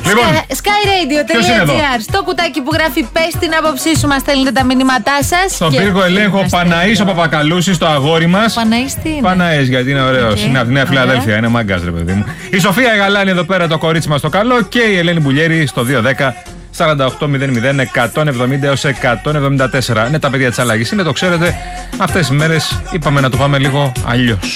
Λοιπόν, skyradio.gr. Στο κουτάκι που γράφει πες την άποψή σου, μας στέλνετε τα μηνύματά σας. Στον πύργο ελέγχου Παναής ο Παπακαλούσης, το αγόρι μας. Παναής τι είναι? Παναής, γιατί είναι ωραίος. Είναι από τη Νέα Φιλαδέλφια, είναι μάγκας, ρε παιδί μου. Η Σοφία Γαλάνη εδώ πέρα, το κορίτσι μας το καλό. Και η Ελένη Μπουλιέρη στο 210 4800 170 έως 174. Είναι τα παιδιά της αλλαγής. Είναι, το ξέρετε, αυτές τις μέρες είπαμε να το πάμε λίγο αλλιώς.